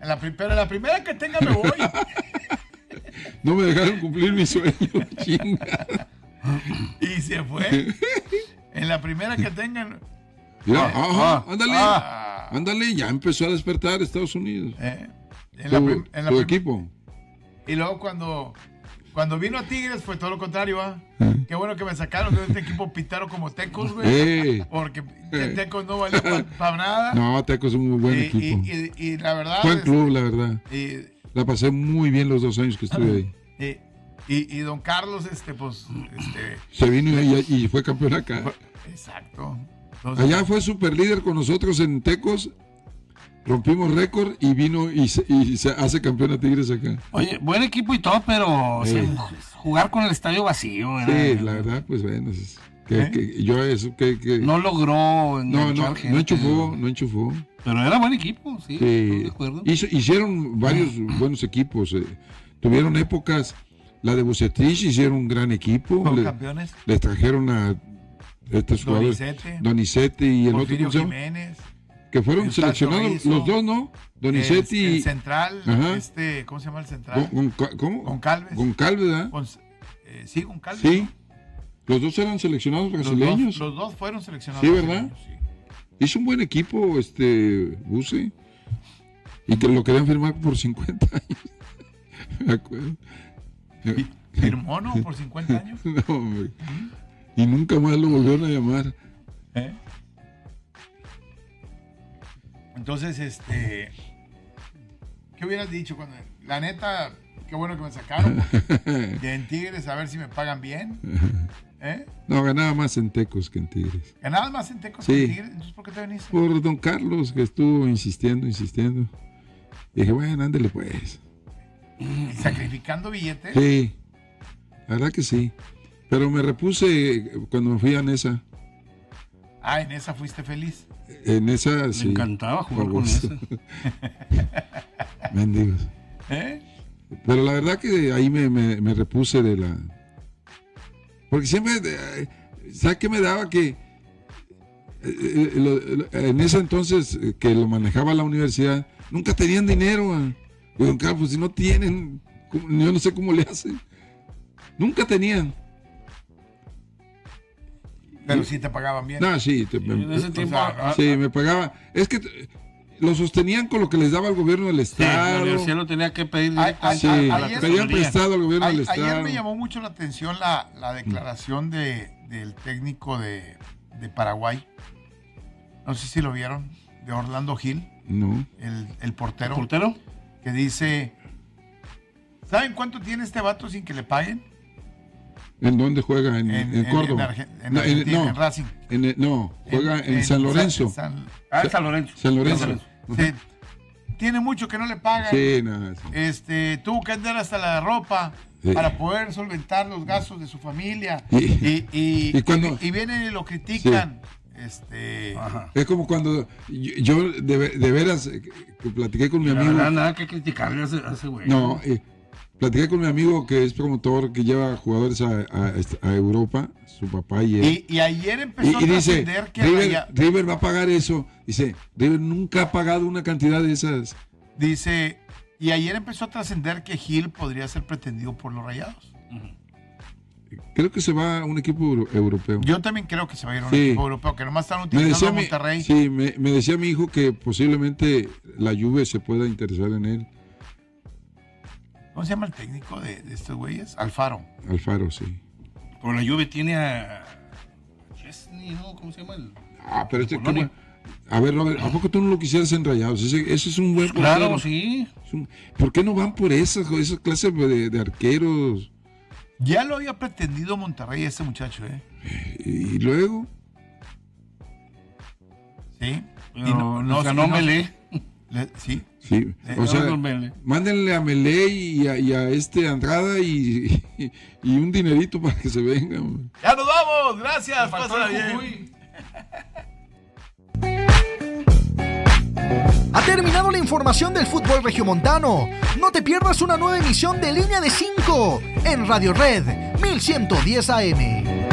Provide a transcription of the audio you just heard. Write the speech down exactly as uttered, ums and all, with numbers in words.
En la, pero en la primera que tenga me voy. No me dejaron cumplir mi sueño, chinga. Y se fue. En la primera que tengan. Mira, ah, ajá, ah, ándale. Ah, ándale, ya empezó a despertar Estados Unidos. Eh, en tu la prim, en la tu prim, equipo. Y luego cuando, cuando vino a Tigres fue todo lo contrario, ¿ah? ¿eh? Qué bueno que me sacaron de este equipo pitaro como Tecos, güey. Eh. Porque eh. Tecos no valía para pa nada. No, Tecos es un muy buen y, equipo. Y, y, y la verdad. Buen es, club, la verdad. Y, la pasé muy bien los dos años que estuve ahí. Y, y, y don Carlos, este, pues, este. Se vino y, y fue campeón acá. Fue, exacto. Entonces, allá fue super líder con nosotros en Tecos. Rompimos récord y vino y se, y se hace campeón a Tigres acá. Oye, buen equipo y todo, pero sí. o sea, jugar con el estadio vacío. ¿verdad? Sí, la verdad, pues bueno. Es, que, ¿Eh? que, yo eso que, que no logró no no gente, no enchufó no enchufó pero era buen equipo, sí, sí. de acuerdo. Hizo, hicieron varios buenos equipos, eh. tuvieron épocas. La de Bucetich hicieron un gran equipo. ¿Fueron le, campeones? Les trajeron a estos jugadores Donizete, Donizete y el Porfirio otro Jiménez, que fueron seleccionados Rizzo, los dos, ¿no? Donizete el, y el central, ajá. este, ¿cómo se llama el central? Gon, gon, ¿Cómo? Goncalves. Goncalves, ¿verdad? Con, eh, sí, Goncalves. Sí. ¿No? Los dos eran seleccionados brasileños. Los dos, los dos fueron seleccionados. Sí, ¿verdad? Sí. Hizo un buen equipo, este, Buse. Y que lo querían firmar por cincuenta años. Me acuerdo. ¿Firmó, no? ¿Por cincuenta años? No, hombre. ¿Mm? Y nunca más lo volvieron a llamar. ¿Eh? Entonces, este... ¿qué hubieras dicho cuando... La neta, qué bueno que me sacaron. Que en Tigres, a ver si me pagan bien. ¿Eh? No, ganaba más en Tecos que en Tigres. ¿Ganabas más en Tecos sí. que en Tigres? Entonces, ¿por qué te veniste? Por don Carlos, que estuvo insistiendo, insistiendo. Y dije, bueno, ándale pues. ¿Y sacrificando billetes? Sí, la verdad que sí. Pero me repuse cuando me fui a Nesa. Ah, ¿en esa fuiste feliz? En esa, sí. Me encantaba jugar con esa. Mendigos. ¿Eh? Pero la verdad que ahí me, me, me repuse de la... Porque siempre... ¿Sabes qué me daba? Que en ese entonces que lo manejaba la universidad, nunca tenían dinero. Y don Carlos, pues si no tienen, yo no sé cómo le hacen. Nunca tenían. Pero sí te pagaban bien. No, sí. Te, sí, me, en ese tiempo, o sea, sí, me pagaba. Es que lo sostenían con lo que les daba el gobierno del Estado. Sí, la universidad lo tenía que pedir directamente. Sí, a, a, a pedían prestado al gobierno a, del Estado. Ayer me llamó mucho la atención la, la declaración de, del técnico de, de Paraguay. No sé si lo vieron, de Orlando Gil. No. El, el portero. ¿El portero? Que dice, ¿saben cuánto tiene este vato sin que le paguen? ¿En dónde juega? En, en, en Córdoba. En, en, en, Argentina, no, en Racing. En, no, juega en, en San Lorenzo. San, San, ah, en San Lorenzo. San Lorenzo. San Lorenzo. Sí, tiene mucho que no le pagan. Sí, no, sí. Este, tuvo que andar hasta la ropa sí. para poder solventar los gastos de su familia. Y, y, y, y, cuando, y, y vienen y lo critican. Sí. Este... Ajá. Es como cuando yo, yo de, de veras que platiqué con mi amigo. No, nada que criticarle a ese, a ese güey. No, eh, platiqué con mi amigo que es promotor que lleva jugadores a, a, a Europa, su papá y él. Y, y ayer empezó y, y a dice, trascender que River, haya... River va a pagar eso. Dice, River nunca ha pagado una cantidad de esas. Dice, y ayer empezó a trascender que Gil podría ser pretendido por los Rayados. Uh-huh. Creo que se va a un equipo europeo. Yo también creo que se va a ir a un sí. equipo europeo, que nomás están utilizando a Monterrey. Mi, sí, me, me decía mi hijo que posiblemente la Juve se pueda interesar en él. ¿Cómo se llama el técnico de, de estos güeyes? Alfaro. Alfaro, sí. Pero la Juve tiene a Chesney, ¿no? ¿Cómo se llama? El... Ah, pero este... ¿cómo? A ver, Robert, ¿a poco tú no lo quisieras en Rayados? Ese, ese es un buen pues claro, portero. sí. Un, ¿por qué no van por esas, esas clases de, de arqueros? Ya lo había pretendido Monterrey ese muchacho, ¿eh? Y luego... Sí. Pero y no, no, ganó no, Melé. Le, sí. Sí. O no, sea, no, mándenle a Melé y a, y a este Andrada y, y, y un dinerito para que se vengan. Ya nos vamos. Gracias. Pásala bien. Ha terminado la información del fútbol regiomontano. No te pierdas una nueva emisión de Línea de cinco en Radio Red mil ciento diez A M.